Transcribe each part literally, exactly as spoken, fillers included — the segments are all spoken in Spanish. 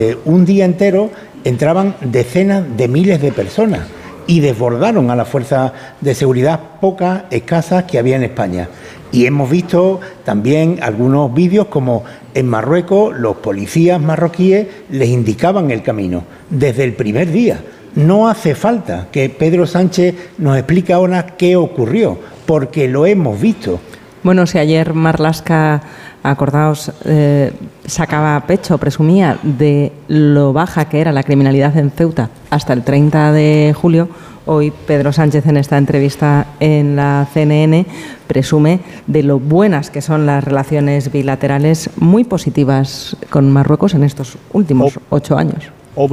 Un día entero entraban decenas de miles de personas y desbordaron a las fuerzas de seguridad, pocas, escasas, que había en España. Y hemos visto también algunos vídeos como en Marruecos los policías marroquíes les indicaban el camino desde el primer día. No hace falta que Pedro Sánchez nos explique ahora qué ocurrió, porque lo hemos visto. Bueno, si ayer Marlaska, acordaos, eh, sacaba pecho, presumía de lo baja que era la criminalidad en Ceuta hasta el treinta de julio, hoy Pedro Sánchez en esta entrevista en la C N N presume de lo buenas que son las relaciones bilaterales muy positivas con Marruecos en estos últimos ocho años.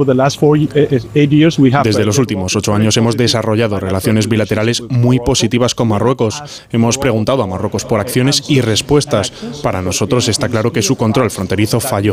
Desde los últimos ocho años hemos desarrollado relaciones bilaterales muy positivas con Marruecos. Hemos preguntado a Marruecos por acciones y respuestas. Para nosotros está claro que su control fronterizo falló.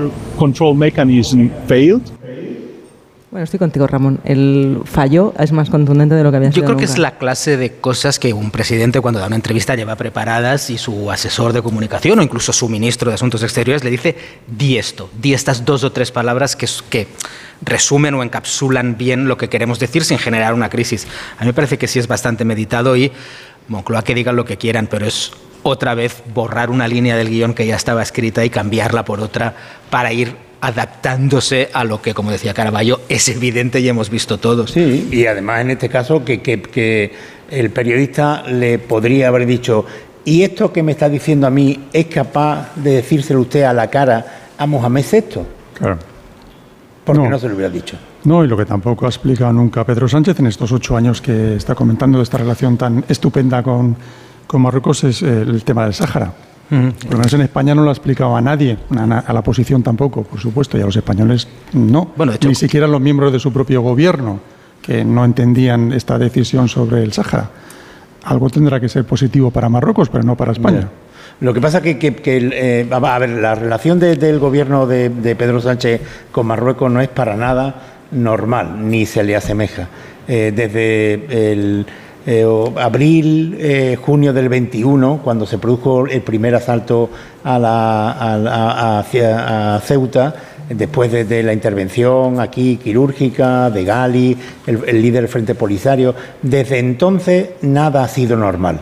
Bueno, estoy contigo, Ramón. El fallo es más contundente de lo que había sido Yo creo nunca. que es la clase de cosas que un presidente, cuando da una entrevista, lleva preparadas y su asesor de comunicación o incluso su ministro de Asuntos Exteriores le dice: di esto, di estas dos o tres palabras que, que resumen o encapsulan bien lo que queremos decir sin generar una crisis. A mí me parece que sí es bastante meditado y Moncloa que digan lo que quieran, pero es otra vez borrar una línea del guión que ya estaba escrita y cambiarla por otra para ir adaptándose a lo que, como decía Caraballo, es evidente y hemos visto todos. Sí, y además en este caso que, que, que el periodista le podría haber dicho: ¿y esto que me está diciendo a mí es capaz de decírselo usted a la cara a Mohamed sexto? Claro. Porque no, no se lo hubiera dicho. No, y lo que tampoco ha explicado nunca Pedro Sánchez en estos ocho años que está comentando de esta relación tan estupenda con, con Marruecos es el tema del Sáhara. Uh-huh. Por lo menos en España no lo ha explicado a nadie, a, a la oposición tampoco, por supuesto, y a los españoles no, bueno, de hecho, ni siquiera los miembros de su propio gobierno, que no entendían esta decisión sobre el Sáhara. Algo tendrá que ser positivo para Marruecos, pero no para España. No. Lo que pasa es que, que, que eh, a ver, la relación de, del gobierno de, de Pedro Sánchez con Marruecos no es para nada normal, ni se le asemeja. Eh, desde el Eh, abril, eh, junio del veintiuno, cuando se produjo el primer asalto a, la, a, a, a, a Ceuta, después de, de la intervención aquí quirúrgica de Gali, el, el líder del Frente Polisario, desde entonces nada ha sido normal.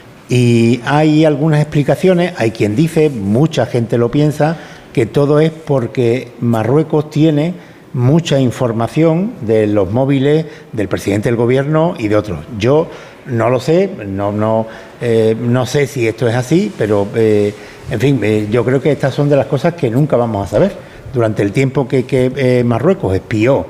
Y hay algunas explicaciones, hay quien dice, mucha gente lo piensa, que todo es porque Marruecos tiene mucha información de los móviles del presidente del gobierno y de otros. Yo no lo sé, no, no, eh, no sé si esto es así, pero eh, en fin, eh, yo creo que estas son de las cosas que nunca vamos a saber. Durante el tiempo que, que eh, Marruecos espió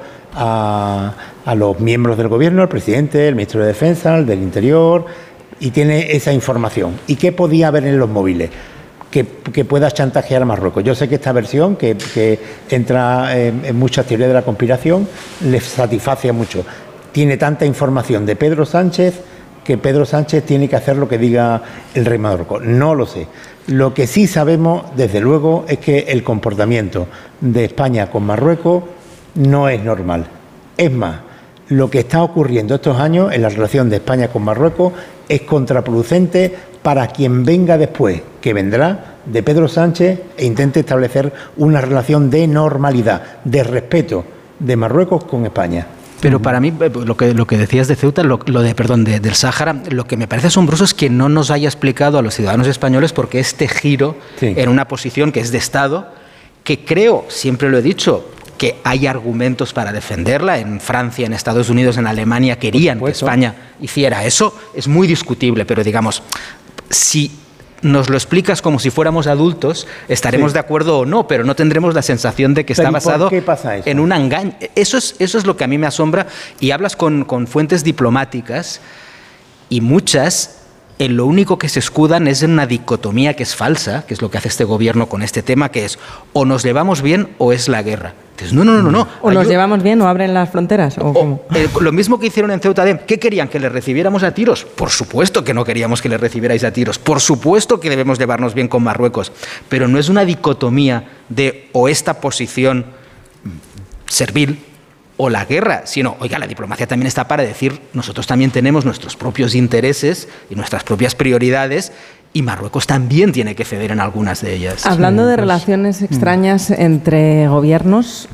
a, a los miembros del gobierno, al presidente, el ministro de Defensa, el del Interior, y tiene esa información. ¿Y qué podía haber en los móviles? Que, que pueda chantajear a Marruecos. Yo sé que esta versión, que, que entra en, en muchas teorías de la conspiración, les satisface mucho. Tiene tanta información de Pedro Sánchez que Pedro Sánchez tiene que hacer lo que diga el rey Marruecos. No lo sé. Lo que sí sabemos, desde luego, es que el comportamiento de España con Marruecos no es normal. Es más, lo que está ocurriendo estos años en la relación de España con Marruecos es contraproducente para quien venga después, que vendrá de Pedro Sánchez e intente establecer una relación de normalidad, de respeto de Marruecos con España. Pero para mí, lo que, lo que decías de Ceuta, lo, lo de, perdón, de, del Sáhara, lo que me parece asombroso es que no nos haya explicado a los ciudadanos españoles por qué este giro sí. en una posición que es de Estado, que creo, siempre lo he dicho, que hay argumentos para defenderla. En Francia, en Estados Unidos, en Alemania querían que España hiciera eso. Es muy discutible, pero digamos, si nos lo explicas como si fuéramos adultos, estaremos sí. de acuerdo o no, pero no tendremos la sensación de que está basado en un engaño. Eso es, eso es lo que a mí me asombra. Y hablas con, con fuentes diplomáticas y muchas, en lo único que se escudan es en una dicotomía que es falsa, que es lo que hace este gobierno con este tema, que es o nos llevamos bien o es la guerra. Entonces, no, no, no, no. ¿O nos llevamos bien o abren las fronteras? ¿O cómo? O, eh, lo mismo que hicieron en Ceuta de, ¿qué querían? ¿Que les recibiéramos a tiros? Por supuesto que no queríamos que les recibierais a tiros. Por supuesto que debemos llevarnos bien con Marruecos. Pero no es una dicotomía de o esta posición servil o la guerra, sino, oiga, la diplomacia también está para decir, nosotros también tenemos nuestros propios intereses y nuestras propias prioridades, y Marruecos también tiene que ceder en algunas de ellas. Hablando Sí, de pues, relaciones extrañas entre gobiernos,